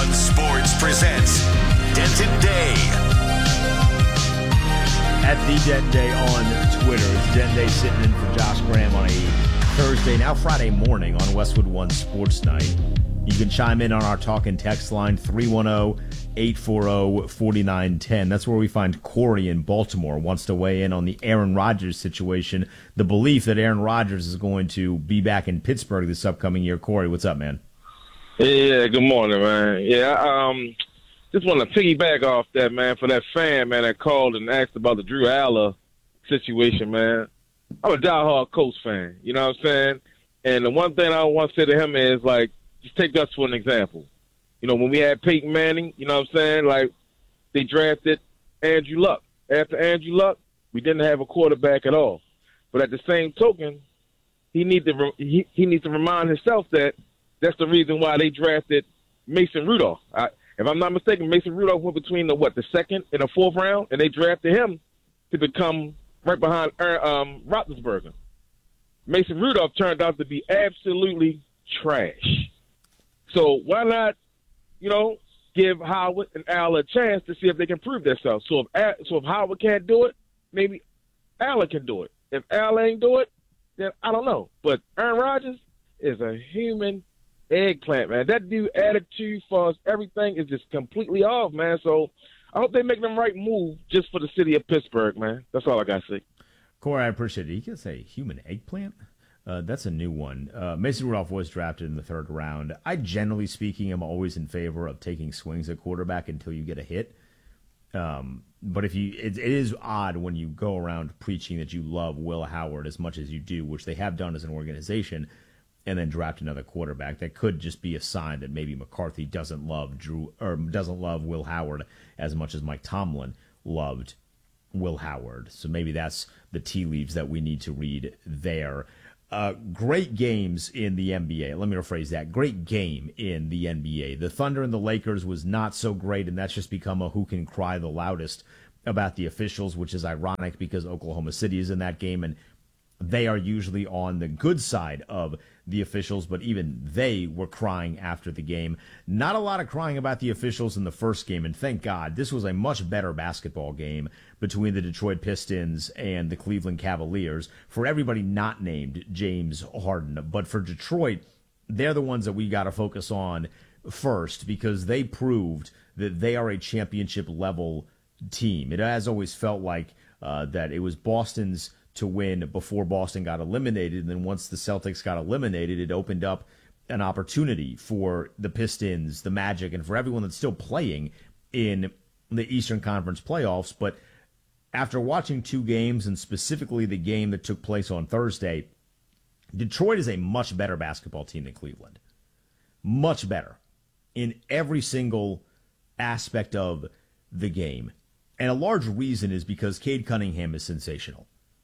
One Sports presents Denton Day. At the Denton Day on Twitter. It's Denton Day sitting in for Josh Graham on a Thursday, now Friday morning on Westwood One Sports Night. You can chime in on our talk and text line, 310-840-4910. That's where we find Corey in Baltimore, wants to weigh in on the Aaron Rodgers situation, the belief that Aaron Rodgers is going to be back in Pittsburgh this upcoming year. Corey, what's up, man? Yeah, good morning, man. Yeah, just want to piggyback off that, man, for that fan, man, that called and asked about the Drew Aller situation, man. I'm a diehard Colts fan, you know what I'm saying? And the one thing I want to say to him is, like, just take us for an example. You know, when we had Peyton Manning, you know what I'm saying, like, they drafted Andrew Luck. After Andrew Luck, we didn't have a quarterback at all. But at the same token, he needs to remind himself that that's the reason why they drafted Mason Rudolph. If I'm not mistaken, Mason Rudolph went between the second and the fourth round, and they drafted him to become right behind Roethlisberger. Mason Rudolph turned out to be absolutely trash. So why not, give Howard and Allen a chance to see if they can prove themselves? So if Howard can't do it, maybe Allen can do it. If Allen ain't do it, then I don't know. But Aaron Rodgers is a human eggplant, man. That dude attitude for us, everything is just completely off, man. So I hope they make the right move just for the city of Pittsburgh, man. That's all I got to say. Corey, I appreciate it. You can say human eggplant? That's a new one. Mason Rudolph was drafted in the third round. I, generally speaking, am always in favor of taking swings at quarterback until you get a hit. But it is odd when you go around preaching that you love Will Howard as much as you do, which they have done as an organization, and then draft another quarterback. That could just be a sign that maybe McCarthy doesn't love Will Howard as much as Mike Tomlin loved Will Howard. So maybe that's the tea leaves that we need to read there. Great games in the NBA. Let me rephrase that. Great game in the NBA. The Thunder and the Lakers was not so great, and that's just become a who can cry the loudest about the officials, which is ironic because Oklahoma City is in that game, and they are usually on the good side of the officials, but even they were crying after the game. Not a lot of crying about the officials in the first game, and thank God. This was a much better basketball game between the Detroit Pistons and the Cleveland Cavaliers. For everybody not named James Harden, but for Detroit, they're the ones that we got to focus on first because they proved that they are a championship-level team. It has always felt like that it was Boston's to win before Boston got eliminated. And then once the Celtics got eliminated, it opened up an opportunity for the Pistons, the Magic, and for everyone that's still playing in the Eastern Conference playoffs. But after watching two games, and specifically the game that took place on Thursday, Detroit is a much better basketball team than Cleveland. Much better in every single aspect of the game. And a large reason is because Cade Cunningham is sensational.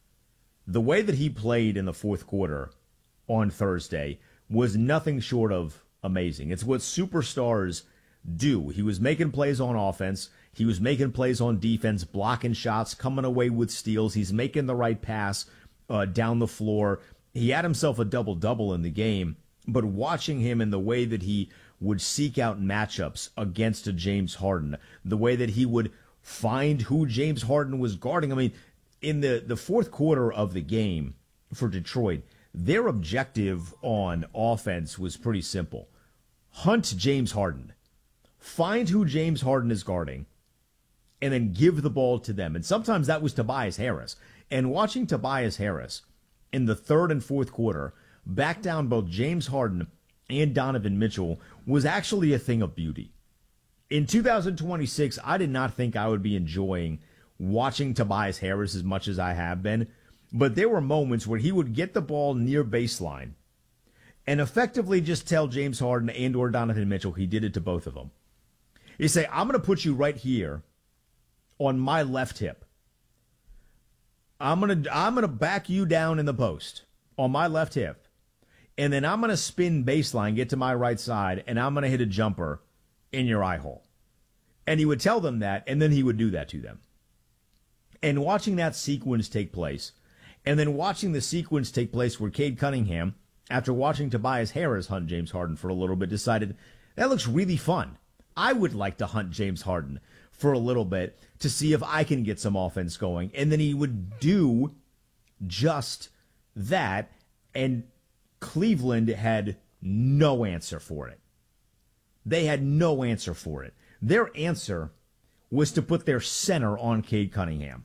The way that he played in the fourth quarter on Thursday was nothing short of amazing. It's what superstars do. He was making plays on offense. He was making plays on defense, blocking shots, coming away with steals. He's making the right pass down the floor. He had himself a double-double in the game, but watching him in the way that he would seek out matchups against a James Harden, the way that he would find who James Harden was guarding. I mean, in the fourth quarter of the game for Detroit, their objective on offense was pretty simple. Hunt James Harden. Find who James Harden is guarding, and then give the ball to them. And sometimes that was Tobias Harris. And watching Tobias Harris in the third and fourth quarter back down both James Harden and Donovan Mitchell was actually a thing of beauty. In 2026, I did not think I would be enjoying watching Tobias Harris as much as I have been, but there were moments where he would get the ball near baseline and effectively just tell James Harden and or Donovan Mitchell, he did it to both of them. He say, I'm going to put you right here on my left hip. I'm going to back you down in the post on my left hip, and then I'm going to spin baseline, get to my right side, and I'm going to hit a jumper in your eye hole. And he would tell them that, and then he would do that to them. And watching that sequence take place, and then watching the sequence take place where Cade Cunningham, after watching Tobias Harris hunt James Harden for a little bit, decided, that looks really fun. I would like to hunt James Harden for a little bit to see if I can get some offense going. And then he would do just that. And Cleveland had no answer for it. They had no answer for it. Their answer was to put their center on Cade Cunningham.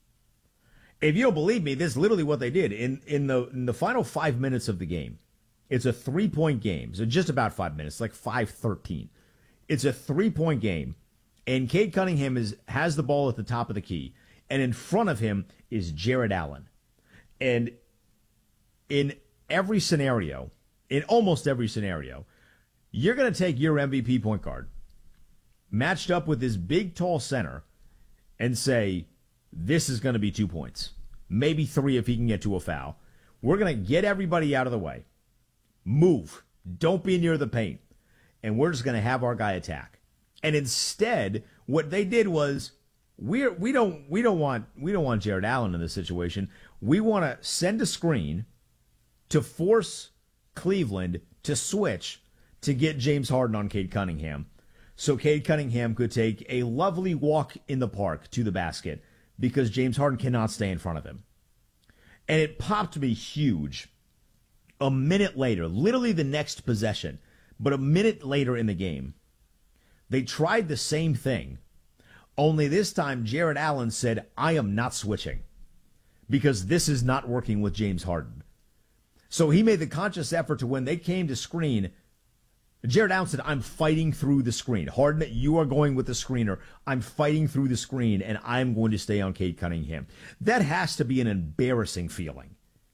If you don't believe me, this is literally what they did. In the final 5 minutes of the game, it's a 3-point game. So just about 5 minutes, like 5:13. It's a 3-point game, and Cade Cunningham has the ball at the top of the key, and in front of him is Jared Allen. And in every scenario, in almost every scenario, you're going to take your MVP point guard, matched up with this big, tall center, and say, this is going to be 2 points, maybe 3 if he can get to a foul. We're going to get everybody out of the way. Move. Don't be near the paint. And we're just going to have our guy attack. And instead, what they did was, we don't want Jared Allen in this situation. We want to send a screen to force Cleveland to switch to get James Harden on Cade Cunningham, so Cade Cunningham could take a lovely walk in the park to the basket because James Harden cannot stay in front of him. And it popped me huge. A minute later, literally the next possession, but a minute later in the game, they tried the same thing, only this time Jared Allen said, I am not switching because this is not working with James Harden. So he made the conscious effort to, when they came to screen, Jared Allen said, I'm fighting through the screen. Harden, you are going with the screener. I'm fighting through the screen, and I'm going to stay on Cade Cunningham. That has to be an embarrassing feeling.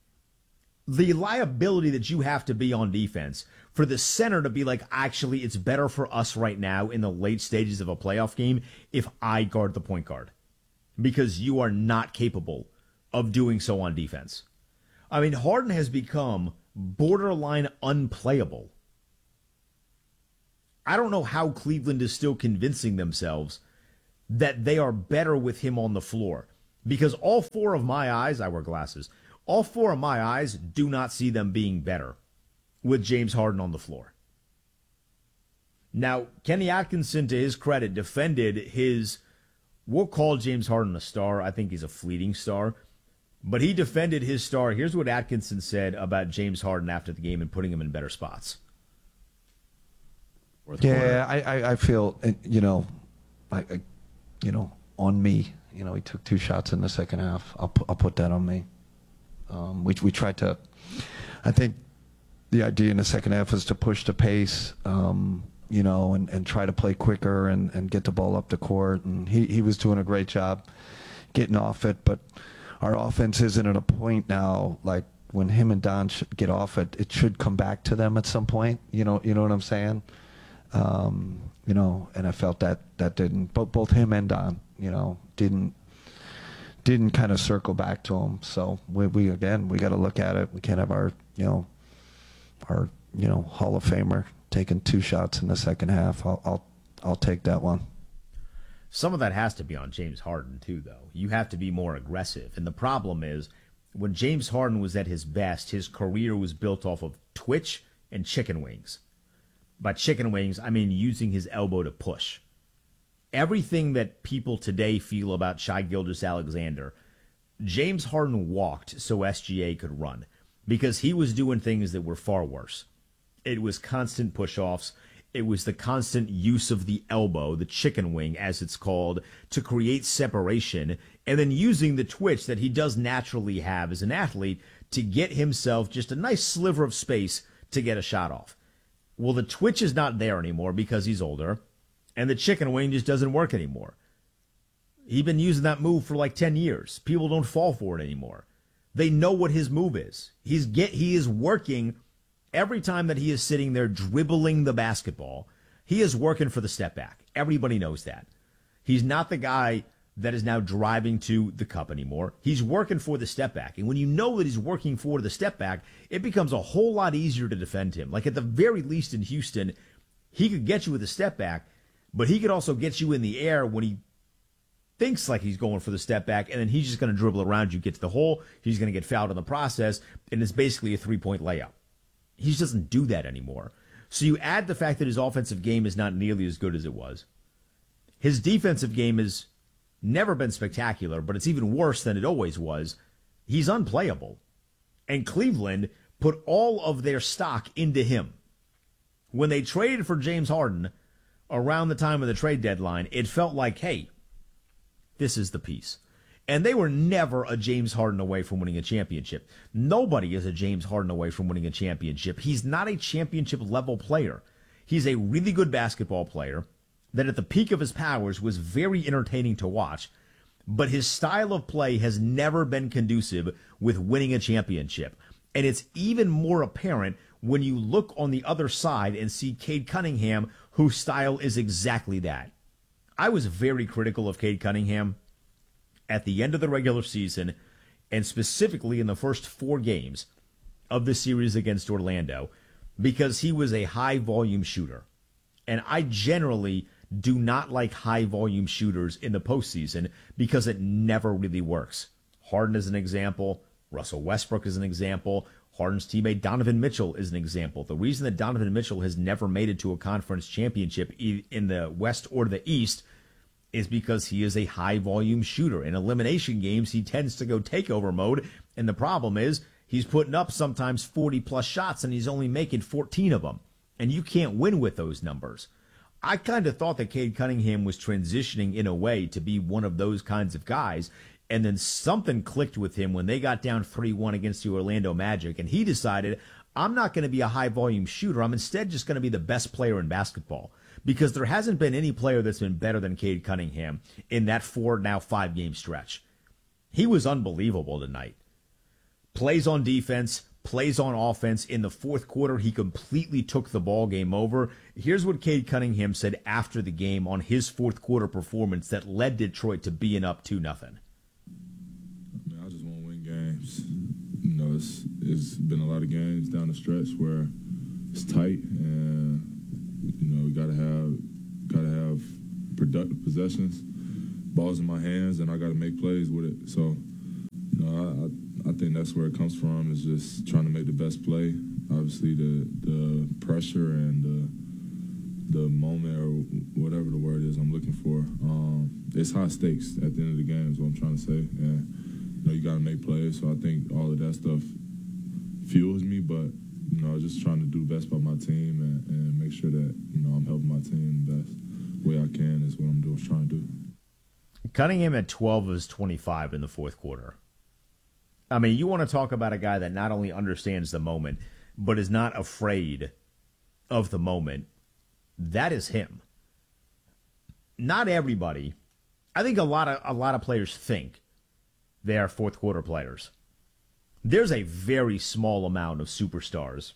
The liability that you have to be on defense for the center to be like, actually, it's better for us right now in the late stages of a playoff game if I guard the point guard, because you are not capable of doing so on defense. I mean, Harden has become borderline unplayable. I don't know how Cleveland is still convincing themselves that they are better with him on the floor, because all 4 of my eyes, I wear glasses, all 4 of my eyes do not see them being better with James Harden on the floor. Now, Kenny Atkinson, to his credit, defended his, we'll call James Harden a star. I think he's a fleeting star. But he defended his star. Here's what Atkinson said about James Harden after the game and putting him in better spots. Yeah, I feel, on me. He took 2 shots in the second half. I'll put that on me. We tried to, I think the idea in the second half was to push the pace, and try to play quicker and get the ball up the court. And he was doing a great job getting off it. But our offense isn't at a point now, like when him and Don get off it, it should come back to them at some point. You know what I'm saying? And I felt that didn't, both him and Don, didn't kind of circle back to him. So we got to look at it. We can't have our Hall of Famer taking 2 shots in the second half. I'll take that one. Some of that has to be on James Harden too, though. You have to be more aggressive. And the problem is, when James Harden was at his best, his career was built off of twitch and chicken wings. By chicken wings, I mean using his elbow to push. Everything that people today feel about Shai Gilgeous-Alexander, James Harden walked so SGA could run, because he was doing things that were far worse. It was constant push-offs. It was the constant use of the elbow, the chicken wing, as it's called, to create separation, and then using the twitch that he does naturally have as an athlete to get himself just a nice sliver of space to get a shot off. Well, the twitch is not there anymore because he's older, and the chicken wing just doesn't work anymore. He's been using that move for like 10 years. People don't fall for it anymore. They know what his move is. He is working every time that he is sitting there dribbling the basketball. He is working for the step back. Everybody knows that. He's not the guy that is now driving to the cup anymore. He's working for the step back. And when you know that he's working for the step back, it becomes a whole lot easier to defend him. Like at the very least in Houston, he could get you with a step back, but he could also get you in the air when he thinks like he's going for the step back, and then he's just going to dribble around you, get to the hole, he's going to get fouled in the process, and it's basically a 3-point layup. He just doesn't do that anymore. So you add the fact that his offensive game is not nearly as good as it was. His defensive game has never been spectacular, but it's even worse than it always was. He's unplayable. And Cleveland put all of their stock into him. When they traded for James Harden around the time of the trade deadline, it felt like, hey, this is the piece. And they were never a James Harden away from winning a championship. Nobody is a James Harden away from winning a championship. He's not a championship-level player. He's a really good basketball player that at the peak of his powers was very entertaining to watch, but his style of play has never been conducive with winning a championship. And it's even more apparent when you look on the other side and see Cade Cunningham, whose style is exactly that. I was very critical of Cade Cunningham at the end of the regular season, and specifically in the first 4 games of the series against Orlando, because he was a high-volume shooter. And I generally do not like high-volume shooters in the postseason because it never really works. Harden is an example. Russell Westbrook is an example. Harden's teammate Donovan Mitchell is an example. The reason that Donovan Mitchell has never made it to a conference championship in the West or the East is because he is a high-volume shooter. In elimination games, he tends to go takeover mode, and the problem is he's putting up sometimes 40-plus shots, and he's only making 14 of them, and you can't win with those numbers. I kind of thought that Cade Cunningham was transitioning in a way to be one of those kinds of guys, and then something clicked with him when they got down 3-1 against the Orlando Magic, and he decided, I'm not going to be a high-volume shooter. I'm instead just going to be the best player in basketball, because there hasn't been any player that's been better than Cade Cunningham in that 5-game stretch. He was unbelievable tonight. Plays on defense, plays on offense. In the fourth quarter, he completely took the ball game over. Here's what Cade Cunningham said after the game on his fourth quarter performance that led Detroit to being up 2-0. I just want to win games. You know, it's been a lot of games down the stretch where it's tight, and you know, we gotta have productive possessions, balls in my hands, and I gotta make plays with it. So, you know, I think that's where it comes from, is just trying to make the best play. Obviously, the pressure and the moment, or whatever the word is I'm looking for, it's high stakes at the end of the game is what I'm trying to say. And you know, you gotta make plays. So I think all of that stuff fuels me, but you know, just trying to do the best by my team and make sure that, you know, I'm helping my team the best way I can is what I'm trying to do. Cunningham had 12 of his 25 in the fourth quarter. I mean, you want to talk about a guy that not only understands the moment, but is not afraid of the moment. That is him. Not everybody. I think a lot of players think they are fourth quarter players. There's a very small amount of superstars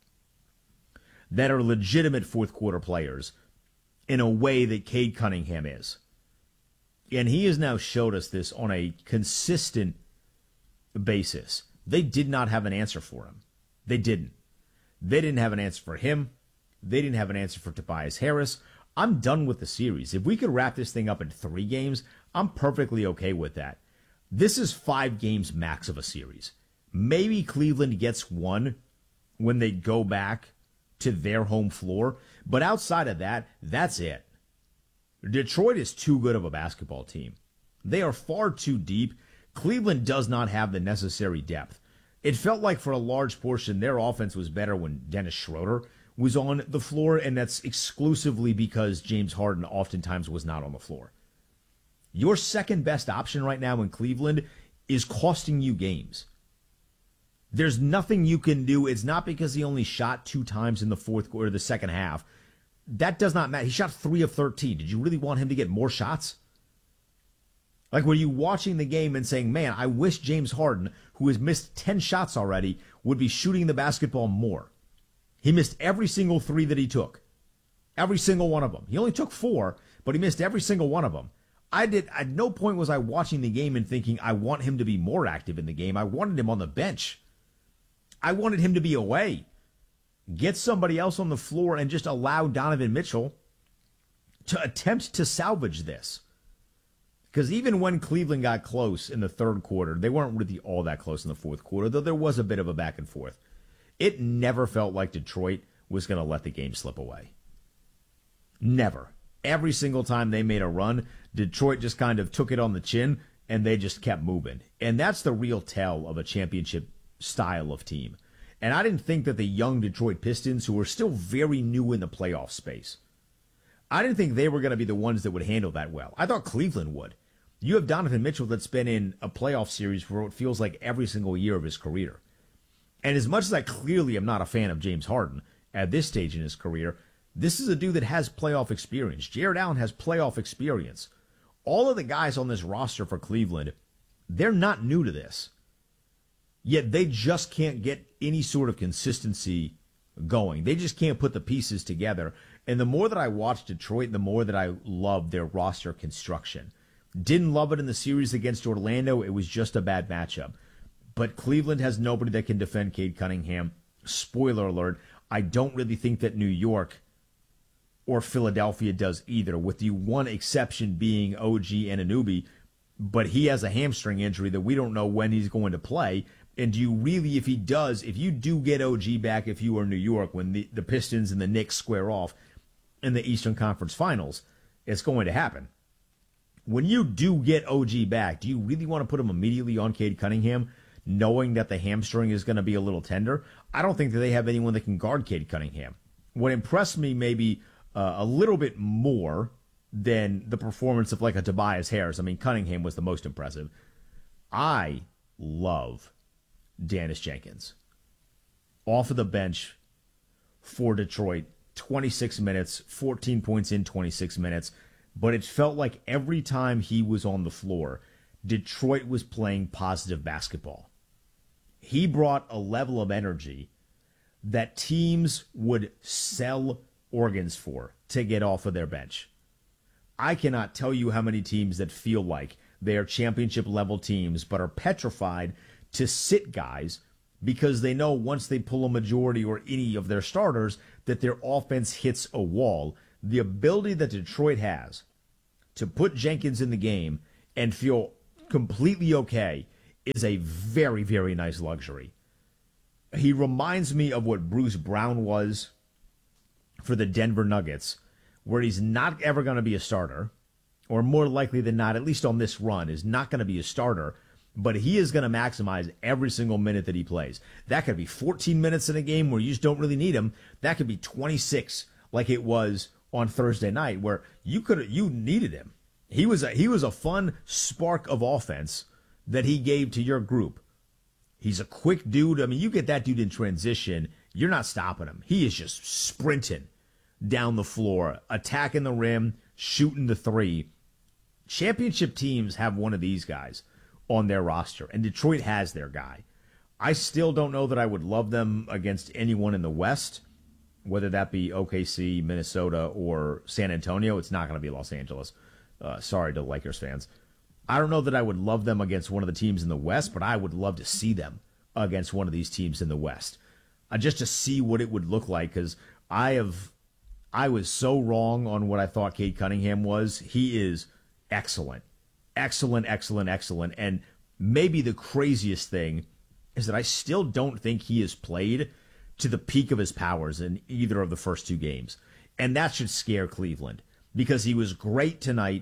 that are legitimate fourth quarter players in a way that Cade Cunningham is. And he has now showed us this on a consistent basis. They did not have an answer for him. They didn't. They didn't have an answer for him. They didn't have an answer for Tobias Harris. I'm done with the series. If we could wrap this thing up in 3 games, I'm perfectly okay with that. This is 5 games max of a series. Maybe Cleveland gets 1 when they go back to their home floor. But outside of that, that's it. Detroit is too good of a basketball team. They are far too deep. Cleveland does not have the necessary depth. It felt like for a large portion their offense was better when Dennis Schroeder was on the floor, and that's exclusively because James Harden oftentimes was not on the floor. Your second best option right now in Cleveland is costing you games. There's nothing you can do. It's not because he only shot 2 times in the fourth quarter, the second half. That does not matter. He shot 3 of 13. Did you really want him to get more shots? Like, were you watching the game and saying, man, I wish James Harden, who has missed 10 shots already, would be shooting the basketball more? He missed every single 3 that he took. Every single one of them. He only took 4, but he missed every single one of them. At no point was I watching the game and thinking, I want him to be more active in the game. I wanted him on the bench. I wanted him to be away. Get somebody else on the floor and just allow Donovan Mitchell to attempt to salvage this. Because even when Cleveland got close in the third quarter, they weren't really all that close in the fourth quarter, though there was a bit of a back and forth. It never felt like Detroit was going to let the game slip away. Never. Every single time they made a run, Detroit just kind of took it on the chin, and they just kept moving. And that's the real tell of a championship style of team. And I didn't think that the young Detroit Pistons, who were still very new in the playoff space, I didn't think they were going to be the ones that would handle that well. I thought Cleveland would. You have Donovan Mitchell that's been in a playoff series for what feels like every single year of his career. And as much as I clearly am not a fan of James Harden at this stage in his career, this is a dude that has playoff experience. Jared Allen has playoff experience. All of the guys on this roster for Cleveland, they're not new to this. Yet they just can't get any sort of consistency going. They just can't put the pieces together. And the more that I watch Detroit, the more that I love their roster construction. Didn't love it in the series against Orlando. It was just a bad matchup. But Cleveland has nobody that can defend Cade Cunningham. Spoiler alert, I don't really think that New York or Philadelphia does either, with the one exception being OG Anunoby. But he has a hamstring injury that we don't know when he's going to play. And do you really, if he does, if you do get OG back, if you are New York, when the Pistons and the Knicks square off in the Eastern Conference Finals, it's going to happen. When you do get OG back, do you really want to put him immediately on Cade Cunningham, knowing that the hamstring is going to be a little tender? I don't think that they have anyone that can guard Cade Cunningham. What impressed me maybe a little bit more than the performance of like a Tobias Harris. I mean, Cunningham was the most impressive. I love Dennis Jenkins. Off of the bench for Detroit, 26 minutes, 14 points in 26 minutes. But it felt like every time he was on the floor, Detroit was playing positive basketball. He brought a level of energy that teams would sell organs for to get off of their bench. I cannot tell you how many teams that feel like they are championship level teams but are petrified to sit guys because they know once they pull a majority or any of their starters that their offense hits a wall. The ability that Detroit has to put Jenkins in the game and feel completely okay is a very, very nice luxury. He reminds me of what Bruce Brown was for the Denver Nuggets, where he's not ever going to be a starter, or more likely than not, at least on this run, is not going to be a starter, but he is going to maximize every single minute that he plays. That could be 14 minutes in a game where you just don't really need him. That could be 26 like it was on Thursday night, where you needed him. He was a fun spark of offense that he gave to your group. He's a quick dude. I mean, you get that dude in transition, you're not stopping him. He is just sprinting down the floor, attacking the rim, shooting the three. Championship teams have one of these guys on their roster, and Detroit has their guy. I still don't know that I would love them against anyone in the West, whether that be OKC, Minnesota, or San Antonio. It's not going to be Los Angeles. Sorry to Lakers fans. I don't know that I would love them against one of the teams in the West, but I would love to see them against one of these teams in the West. Just to see what it would look like, because I was so wrong on what I thought Cade Cunningham was. He is excellent. Excellent, excellent, excellent. And maybe the craziest thing is that I still don't think he has played to the peak of his powers in either of the first two games. And that should scare Cleveland, because he was great tonight,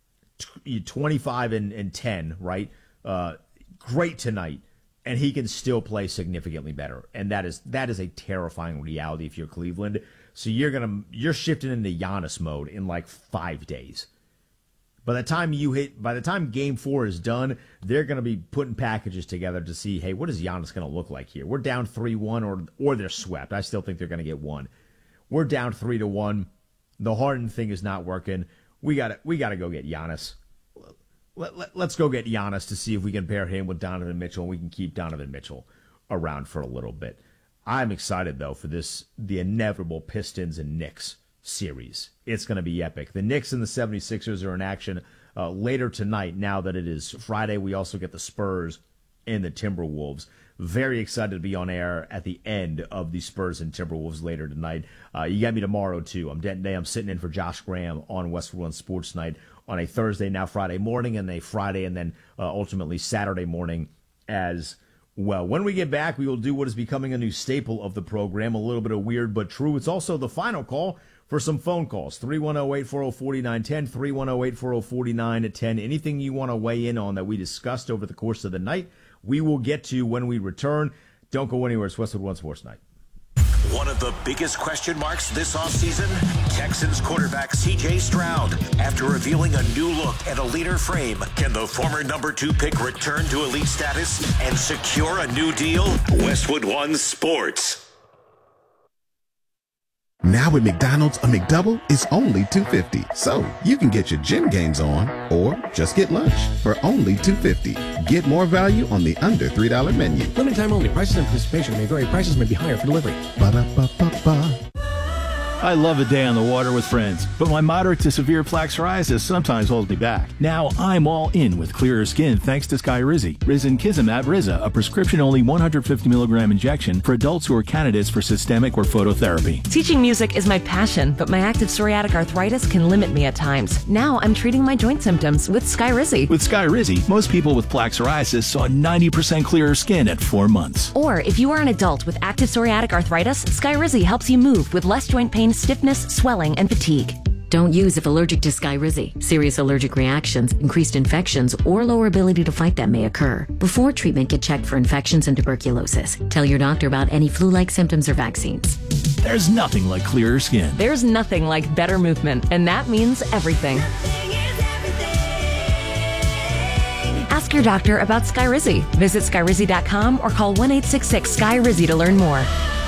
25 and 10, right? Great tonight. And he can still play significantly better. And that is a terrifying reality if you're Cleveland. So you're shifting into Giannis mode in like 5 days. By the time game 4 is done, they're going to be putting packages together to see, hey, what is Giannis going to look like here? We're down 3-1 or they're swept. I still think they're going to get one. We're down 3-1. The Harden thing is not working. We got to go get Giannis. Let's go get Giannis to see if we can pair him with Donovan Mitchell and we can keep Donovan Mitchell around for a little bit. I'm excited, though, for the inevitable Pistons and Knicks series. It's going to be epic. The Knicks and the 76ers are in action later tonight. Now that it is Friday, we also get the Spurs and the Timberwolves. Very excited to be on air at the end of the Spurs and Timberwolves later tonight. You got me tomorrow, too. I'm Denton Day. I'm sitting in for Josh Graham on Westworld Sports Night on a Thursday, now Friday morning, and a Friday, and then ultimately Saturday morning as well. When we get back, we will do what is becoming a new staple of the program, a little bit of weird but true. It's also the final call for some phone calls. 310-840-4910, 310-840-4910. Anything you want to weigh in on that we discussed over the course of the night, we will get to when we return. Don't go anywhere. It's Westwood One Sports Night. One of the biggest question marks this offseason, Texans quarterback C.J. Stroud. After revealing a new look and a leaner frame, can the former number 2 pick return to elite status and secure a new deal? Westwood One Sports. Now at McDonald's, a McDouble is only $2.50. So you can get your gym gains on or just get lunch for only $2.50. Get more value on the under $3 menu. Limited time only. Prices and participation may vary. Prices may be higher for delivery. Ba-da-ba-ba-ba. I love a day on the water with friends, but my moderate to severe plaque psoriasis sometimes holds me back. Now I'm all in with clearer skin thanks to Skyrizi. Risankizumab Riza, a prescription-only 150 milligram injection for adults who are candidates for systemic or phototherapy. Teaching music is my passion, but my active psoriatic arthritis can limit me at times. Now I'm treating my joint symptoms with Skyrizi. With Skyrizi, most people with plaque psoriasis saw 90% clearer skin at 4 months. Or if you are an adult with active psoriatic arthritis, Skyrizi helps you move with less joint pain, stiffness, swelling, and fatigue. Don't use if allergic to Skyrizi. Serious allergic reactions, increased infections, or lower ability to fight them may occur. Before treatment, get checked for infections and tuberculosis. Tell your doctor about any flu-like symptoms or vaccines. There's nothing like clearer skin. There's nothing like better movement, and that means everything. Ask your doctor about Skyrizi. Visit Skyrizi.com or call 1-866-SKY-RIZZI to learn more.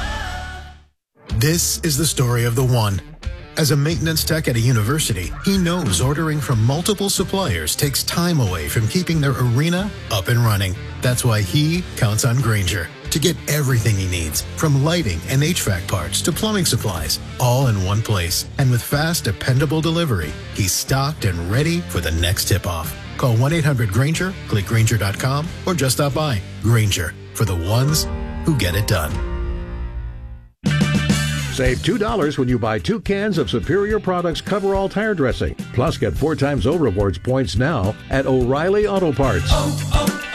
This is the story of the one. As a maintenance tech at a university, he knows ordering from multiple suppliers takes time away from keeping their arena up and running. That's why he counts on Grainger to get everything he needs, from lighting and HVAC parts to plumbing supplies, all in one place. And with fast, dependable delivery, he's stocked and ready for the next tip-off. Call 1-800-GRAINGER, click Grainger.com, or just stop by. Grainger, for the ones who get it done. Save $2 when you buy 2 cans of Superior Products Coverall Tire Dressing. Plus, get 4 times O Rewards points now at O'Reilly Auto Parts.